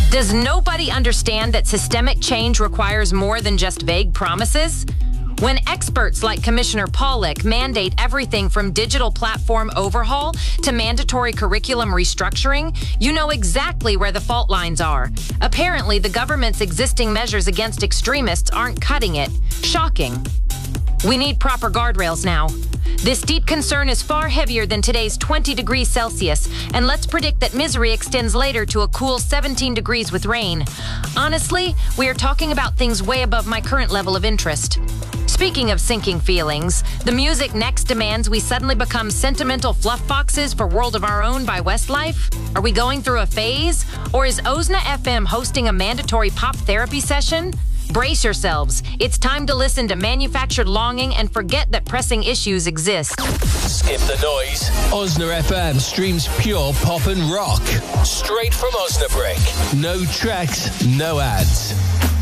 Does nobody understand that systemic change requires more than just vague promises? When experts like Commissioner Pollack mandate everything from digital platform overhaul to mandatory curriculum restructuring, you know exactly where the fault lines are. Apparently, the government's existing measures against extremists aren't cutting it. Shocking. We need proper guardrails now. This deep concern is far heavier than today's 20 degrees Celsius, and let's predict that misery extends later to a cool 17 degrees with rain. Honestly, we are talking about things way above my current level of interest. Speaking of sinking feelings, the music next demands we suddenly become sentimental fluff boxes for World of Our Own by Westlife? Are we going through a phase? Or is Ozna FM hosting a mandatory pop therapy session? Brace yourselves. It's time to listen to Manufactured Longing and forget that pressing issues exist. Skip the noise. Ozna FM streams pure pop and rock. Straight from Osnabrück. No tracks, no ads.